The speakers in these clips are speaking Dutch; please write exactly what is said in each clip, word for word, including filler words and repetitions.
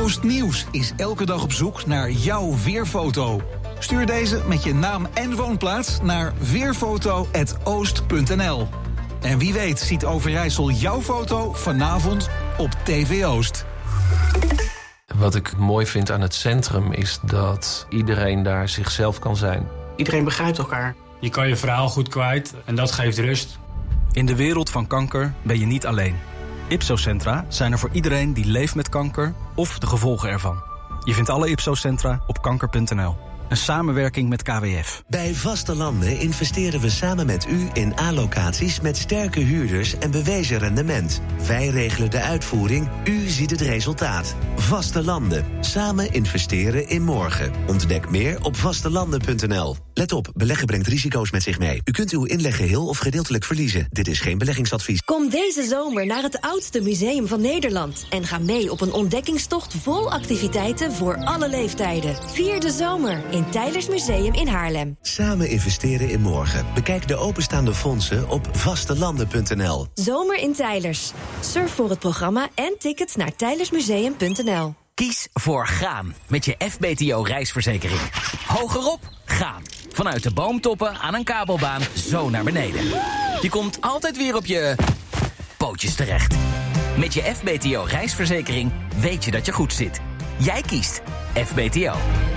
Oost Nieuws is elke dag op zoek naar jouw weerfoto. Stuur deze met je naam en woonplaats naar weerfoto at oost punt n l. En wie weet ziet Overijssel jouw foto vanavond op T V Oost. Wat ik mooi vind aan het centrum is dat iedereen daar zichzelf kan zijn. Iedereen begrijpt elkaar. Je kan je verhaal goed kwijt en dat geeft rust. In de wereld van kanker ben je niet alleen. Ipso-centra zijn er voor iedereen die leeft met kanker of de gevolgen ervan. Je vindt alle Ipso-centra op kanker punt n l. Een samenwerking met K W F. Bij Vaste Landen investeren we samen met u in A-locaties met sterke huurders en bewezen rendement. Wij regelen de uitvoering, u ziet het resultaat. Vaste Landen. Samen investeren in morgen. Ontdek meer op vastelanden punt n l. Let op, beleggen brengt risico's met zich mee. U kunt uw inleg geheel of gedeeltelijk verliezen. Dit is geen beleggingsadvies. Kom deze zomer naar het oudste museum van Nederland. En ga mee op een ontdekkingstocht vol activiteiten voor alle leeftijden. Vier de zomer in Teylers Museum in Haarlem. Samen investeren in morgen. Bekijk de openstaande fondsen op vastelanden punt n l. Zomer in Teylers. Surf voor het programma en tickets naar teylersmuseum punt n l. Kies voor gaan met je F B T O reisverzekering. Hogerop, gaan. Vanuit de boomtoppen aan een kabelbaan zo naar beneden. Je komt altijd weer op je pootjes terecht. Met je F B T O reisverzekering weet je dat je goed zit. Jij kiest F B T O.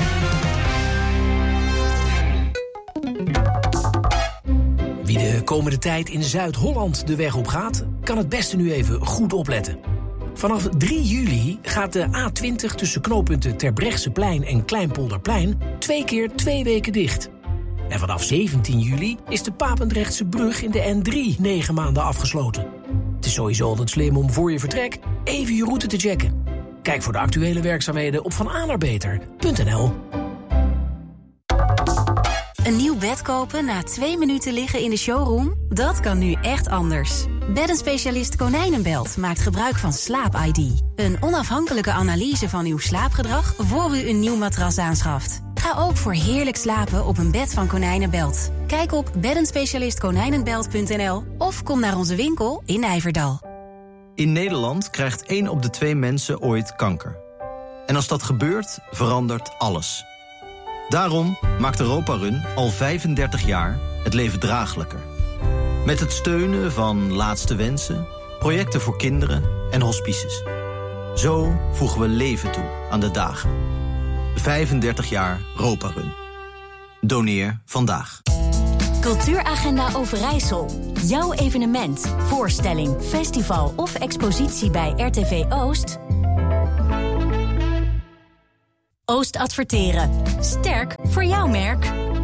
Wie de komende tijd in Zuid-Holland de weg op gaat, kan het beste nu even goed opletten. Vanaf drie juli gaat de A twintig tussen knooppunten Terbrechtseplein en Kleinpolderplein twee keer twee weken dicht. En vanaf zeventien juli is de Papendrechtse brug in de N drie negen maanden afgesloten. Het is sowieso altijd slim om voor je vertrek even je route te checken. Kijk voor de actuele werkzaamheden op vananerbeter punt n l. Een nieuw bed kopen na twee minuten liggen in de showroom? Dat kan nu echt anders. Beddenspecialist Konijnenbelt maakt gebruik van Slaap I D. Een onafhankelijke analyse van uw slaapgedrag voor u een nieuw matras aanschaft. Ga ook voor heerlijk slapen op een bed van Konijnenbelt. Kijk op beddenspecialist konijnenbelt punt n l of kom naar onze winkel in Nijverdal. In Nederland krijgt één op de twee mensen ooit kanker. En als dat gebeurt, verandert alles. Daarom maakt Europa Run al vijfendertig jaar het leven draaglijker. Met het steunen van Laatste Wensen, projecten voor kinderen en hospices. Zo voegen we leven toe aan de dagen. vijfendertig jaar Europa Run. Doneer vandaag. Cultuuragenda Overijssel. Jouw evenement, voorstelling, festival of expositie bij R T V Oost? Oost adverteren. Sterk voor jouw merk.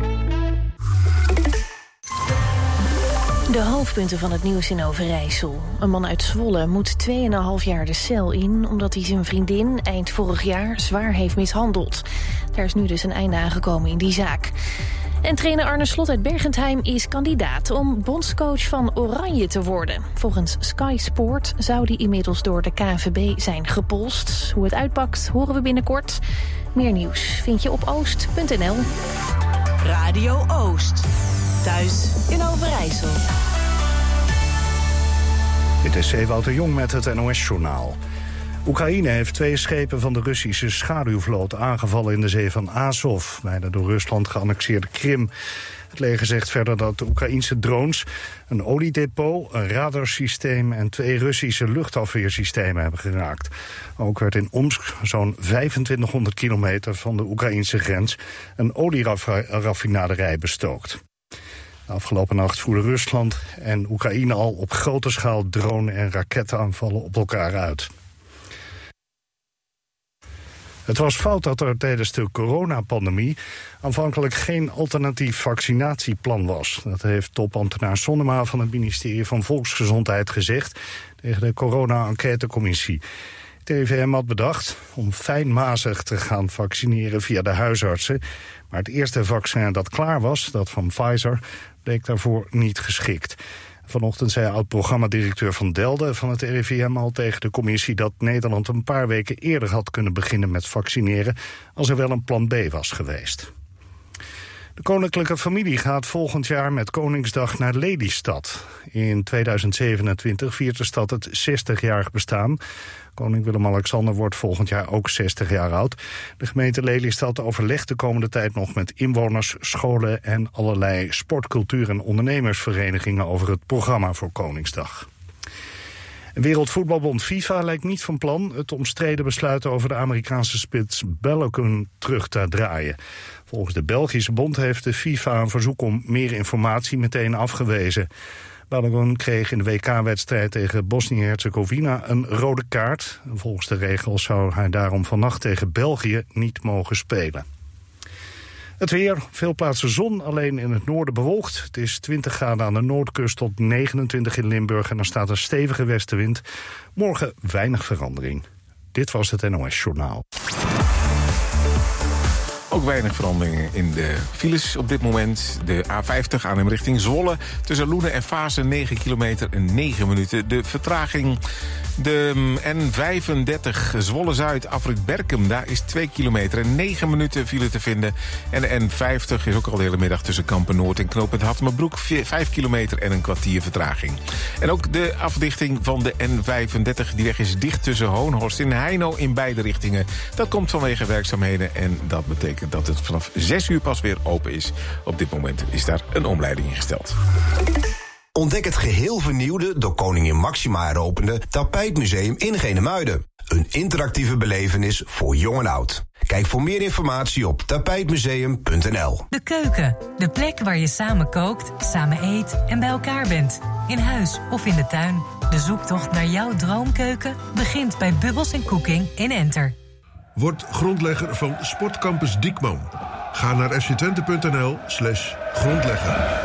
De hoofdpunten van het nieuws in Overijssel. Een man uit Zwolle moet twee en een half jaar de cel in, omdat hij zijn vriendin eind vorig jaar zwaar heeft mishandeld. Daar is nu dus een einde aangekomen in die zaak. En trainer Arne Slot uit Bergentheim is kandidaat om bondscoach van Oranje te worden. Volgens Sky Sport zou die inmiddels door de K N V B zijn gepolst. Hoe het uitpakt horen we binnenkort. Meer nieuws vind je op oost punt n l. Radio Oost. Thuis in Overijssel. Dit is Ewout de Jong met het N O S-journaal. Oekraïne heeft twee schepen van de Russische schaduwvloot aangevallen in de zee van Azov, bij de door Rusland geannexeerde Krim. Het leger zegt verder dat de Oekraïnse drones een oliedepot, een radarsysteem en twee Russische luchtafweersystemen hebben geraakt. Ook werd in Omsk, zo'n vijfentwintighonderd kilometer van de Oekraïnse grens, een olieraffinaderij bestookt. De afgelopen nacht voerden Rusland en Oekraïne al op grote schaal drone- en raketaanvallen op elkaar uit. Het was fout dat er tijdens de coronapandemie aanvankelijk geen alternatief vaccinatieplan was. Dat heeft topambtenaar Sonnema van het ministerie van Volksgezondheid gezegd tegen de corona-enquêtecommissie. Het R I V M had bedacht om fijnmazig te gaan vaccineren via de huisartsen. Maar het eerste vaccin dat klaar was, dat van Pfizer, bleek daarvoor niet geschikt. Vanochtend zei oud-programmadirecteur Van Delden van het R I V M al tegen de commissie dat Nederland een paar weken eerder had kunnen beginnen met vaccineren als er wel een plan B was geweest. De koninklijke familie gaat volgend jaar met Koningsdag naar Lelystad. In tweeduizend zevenentwintig viert de stad het zestigjarig bestaan. Koning Willem-Alexander wordt volgend jaar ook zestig jaar oud. De gemeente Lelystad overlegt de komende tijd nog met inwoners, scholen en allerlei sport, cultuur en ondernemersverenigingen over het programma voor Koningsdag. Wereldvoetbalbond FIFA lijkt niet van plan het omstreden besluit over de Amerikaanse spits Balogun terug te draaien. Volgens de Belgische bond heeft de FIFA een verzoek om meer informatie meteen afgewezen. Balogun kreeg in de W K-wedstrijd tegen Bosnië-Herzegovina een rode kaart. Volgens de regels zou hij daarom vannacht tegen België niet mogen spelen. Het weer, veel plaatsen zon, alleen in het noorden bewolkt. Het is twintig graden aan de noordkust tot negenentwintig in Limburg en er staat een stevige westenwind. Morgen weinig verandering. Dit was het N O S Journaal. Ook weinig veranderingen in de files op dit moment. De A vijftig Arnhem richting Zwolle. Tussen Loenen en Vaassen negen kilometer en negen minuten. De vertraging. De N vijfendertig Zwolle-Zuid afrit Berkem. Daar is twee kilometer en negen minuten file te vinden. En de N vijftig is ook al de hele middag tussen Kampen-Noord en knooppunt Hattemerbroek. vijf kilometer en een kwartier vertraging. En ook de afdichting van de N vijfendertig. Die weg is dicht tussen Hoonhorst en Heino in beide richtingen. Dat komt vanwege werkzaamheden en dat betekent dat het vanaf zes uur pas weer open is. Op dit moment is daar een omleiding ingesteld. Ontdek het geheel vernieuwde, door koningin Máxima heropende Tapijtmuseum in Genemuiden. Een interactieve belevenis voor jong en oud. Kijk voor meer informatie op tapijtmuseum punt n l. De keuken, de plek waar je samen kookt, samen eet en bij elkaar bent. In huis of in de tuin. De zoektocht naar jouw droomkeuken begint bij Bubbles en Cooking in Enter. Word grondlegger van Sportcampus Diekman. Ga naar f c twente punt n l slash grondlegger.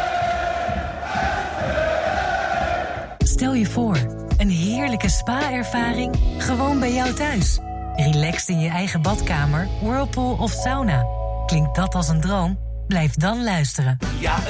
Stel je voor, een heerlijke spa-ervaring gewoon bij jou thuis. Relaxed in je eigen badkamer, whirlpool of sauna. Klinkt dat als een droom? Blijf dan luisteren. Ja.